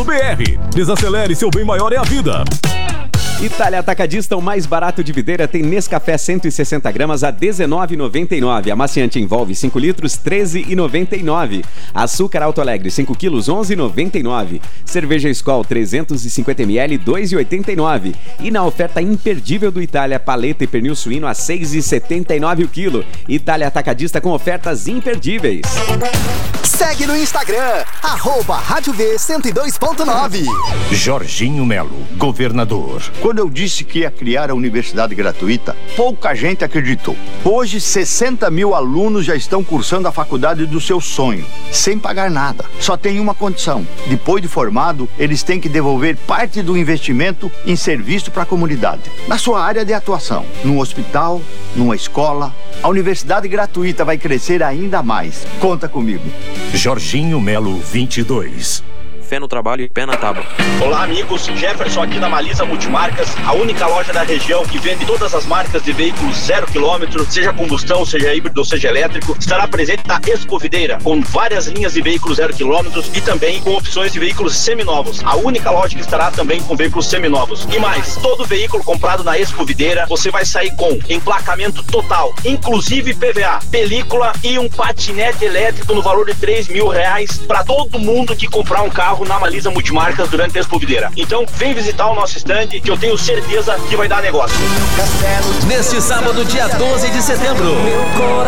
Desacelere, seu bem maior é a vida. Itália Atacadista, o mais barato de Videira, tem Nescafé 160 gramas a R$ 19,99. Amaciante Envolve 5 litros, R$ 13,99. Açúcar Alto Alegre 5 quilos, R$ 11,99. Cerveja Skol 350 ml, R$ 2,89. E na oferta imperdível do Itália, paleta e pernil suíno a R$ 6,79 o quilo. Itália Atacadista com ofertas imperdíveis. Segue no Instagram, @Rádio V 102.9. Jorginho Melo, governador. Quando eu disse que ia criar a universidade gratuita, pouca gente acreditou. Hoje, 60 mil alunos já estão cursando a faculdade do seu sonho, sem pagar nada. Só tem uma condição: depois de formado, eles têm que devolver parte do investimento em serviço para a comunidade, na sua área de atuação, num hospital, numa escola. A universidade gratuita vai crescer ainda mais. Conta comigo. Jorginho Melo 22. Fé no trabalho e pé na tábua. Olá, amigos. Jefferson aqui da Malisa Multimarcas, a única loja da região que vende todas as marcas de veículos 0 km, seja combustão, seja híbrido ou seja elétrico. Estará presente na Escovideira, com várias linhas de veículos 0 km e também com opções de veículos seminovos. A única loja que estará também com veículos seminovos. E mais, todo veículo comprado na Escovideira, você vai sair com emplacamento total, inclusive PVA, película e um patinete elétrico no valor de R$3.000 para todo mundo que comprar um carro na Malisa Multimarcas durante a Expovideira. Então vem visitar o nosso stand, que eu tenho certeza que vai dar negócio. Neste sábado, dia 12 de setembro,